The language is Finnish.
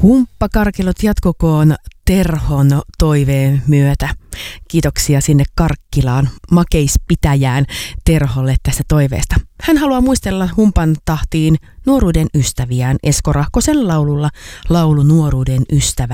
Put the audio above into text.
Humppakarkelot jatkokoon Terhon toiveen myötä. Kiitoksia sinne Karkkilaan makeispitäjään Terholle tästä toiveesta. Hän haluaa muistella humpan tahtiin nuoruuden ystäviään Esko Rahkosen laululla laulu Nuoruuden ystävä